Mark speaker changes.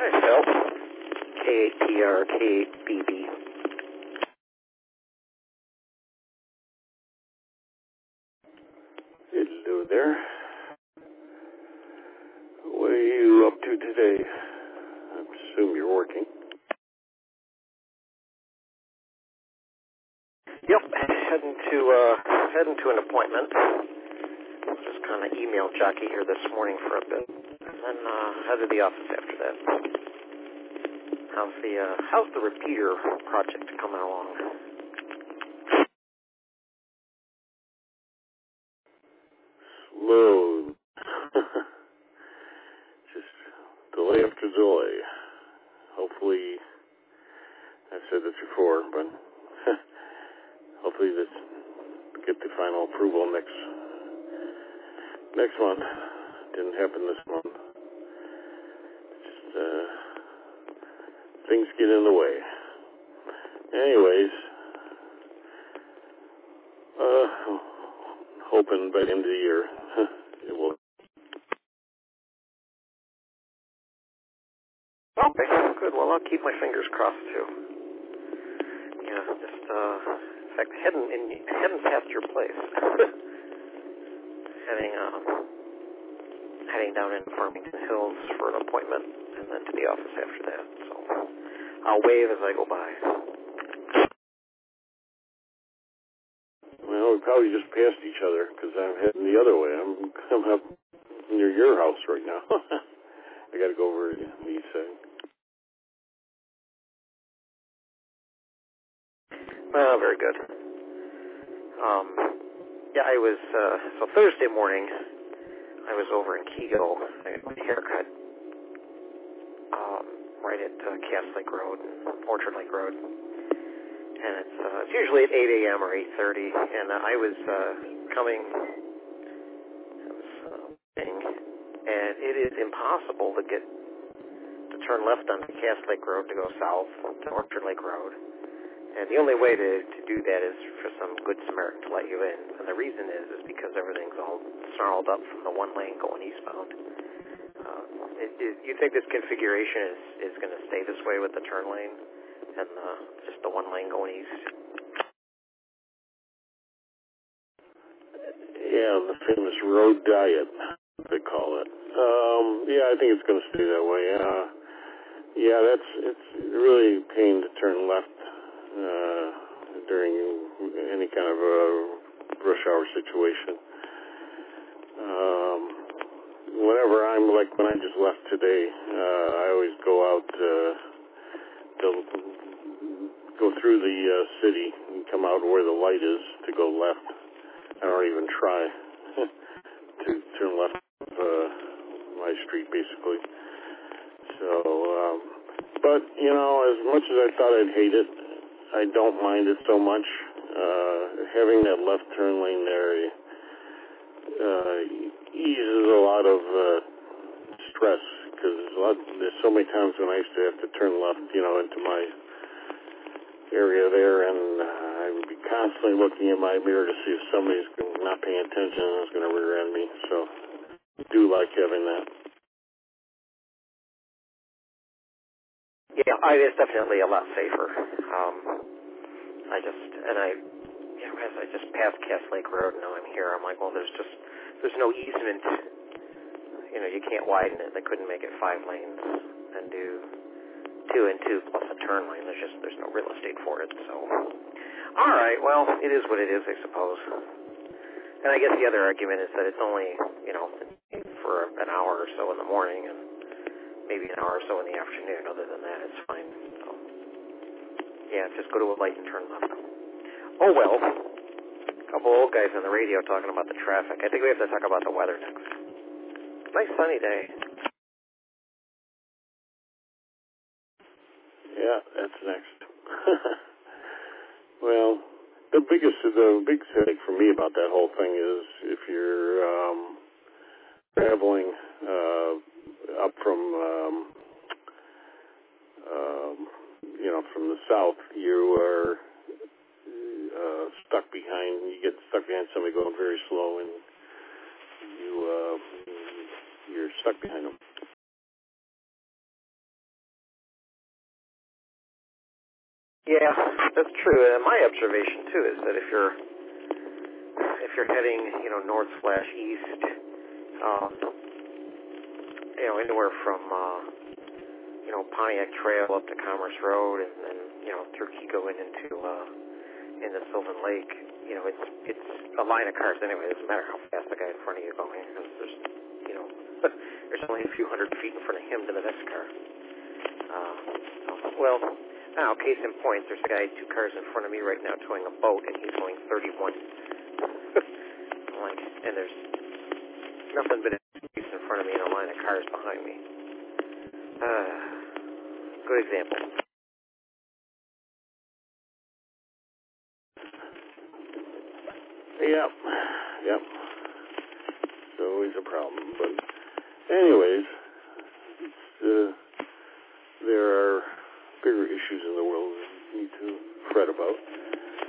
Speaker 1: Hi, Phil. KATRKBB.
Speaker 2: Hello there. What are you up to today? I assume you're working.
Speaker 1: Yep, heading to an appointment. Just kind of email jockey here this morning for a bit, and then head to the office after that. How's the repeater project coming along?
Speaker 2: Slow. Just delay after delay. Hopefully, I've said this before, but hopefully this get the final approval next month. Didn't happen this month. Just things get in the way. Anyways, hoping by the end of the year it will.
Speaker 1: Okay, good. Well, I'll keep my fingers crossed too. Yeah, just in fact, heading past your place. Heading down into Farmington Hills for an appointment, and then to the office after that. So I'll wave as I go by.
Speaker 2: Well, we probably just passed each other because I'm heading the other way. I'm up near your house right now. I got to go over to the east side.
Speaker 1: Well, very good. Yeah, I was, so Thursday morning, I was over in Kego. I got my haircut, right at Cass Lake Road and Orchard Lake Road. And it's usually at 8 a.m. or 8:30, and I was and it is impossible to turn left onto Cass Lake Road to go south to Orchard Lake Road. And the only way to do that is for some good Samaritan to let you in. And the reason is because everything's all snarled up from the one lane going eastbound. You think this configuration is going to stay this way with the turn lane and just the one lane going east?
Speaker 2: Yeah, the famous road diet, they call it. Yeah, I think it's going to stay that way. Yeah, it's really a pain to turn left during any kind of a rush hour situation. Whenever I'm like when I just left today, I always go out go through the city and come out where the light is to go left. I don't even try to turn left my street basically. So, but you know, as much as I thought I'd hate it, I don't mind it so much. Having that left turn lane there eases a lot of stress because there's so many times when I used to have to turn left, you know, into my area there, and I would be constantly looking in my mirror to see if somebody's not paying attention and is going to rear end me. So, I do like having that.
Speaker 1: Yeah, it's definitely a lot safer. As I just passed Cass Lake Road, now I'm here. I'm like, well, there's no easement. You know, you can't widen it. They couldn't make it 5 lanes and do 2 and 2 plus a turn lane. There's no real estate for it. So, all right, well, it is what it is, I suppose. And I guess the other argument is that it's only, you know, for an hour or so in the morning and maybe an hour or so in the afternoon. Other than that, it's fine. So, yeah, just go to a light and turn left. Oh, well, a couple old guys on the radio talking about the traffic. I think we have to talk about the weather next. Nice sunny day.
Speaker 2: Yeah, that's next. Well, the big thing for me about that whole thing is if you're traveling up from you know, from the south, you are you get stuck behind somebody going very slow, and you're stuck behind them.
Speaker 1: Yeah, that's true. And my observation too is that if you're heading, north/east, anywhere from Pontiac Trail up to Commerce Road, and then through Kiko and into Sylvan Lake, it's a line of cars anyway. It doesn't matter how fast the guy in front of you is going, because there's there's only a few hundred feet in front of him to the next car. Now, case in point, there's a guy 2 cars in front of me right now towing a boat, and he's going 31. And there's nothing but a space in front of me and a line of cars behind me. Good example.
Speaker 2: Yep. It's always a problem. But anyways, there are bigger issues in the world we need to fret about.